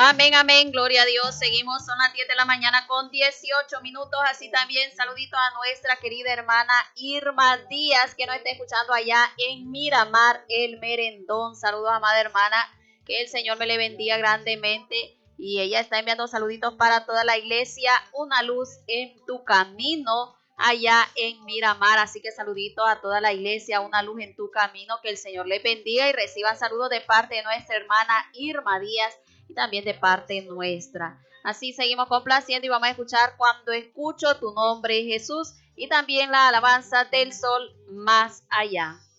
Amén, amén, gloria a Dios. Seguimos, son las 10 de la mañana con 18 minutos. Así también saluditos a nuestra querida hermana Irma Díaz, que nos está escuchando allá en Miramar, El Merendón. Saludos, amada hermana, que el Señor me le bendiga grandemente. Y ella está enviando saluditos para toda la iglesia, una luz en tu camino, allá en Miramar. Así que saluditos a toda la iglesia, una luz en tu camino, que el Señor le bendiga y reciban saludos de parte de nuestra hermana Irma Díaz y también de parte nuestra. Así seguimos complaciendo y vamos a escuchar Cuando escucho tu nombre, Jesús, y también la alabanza del sol más allá.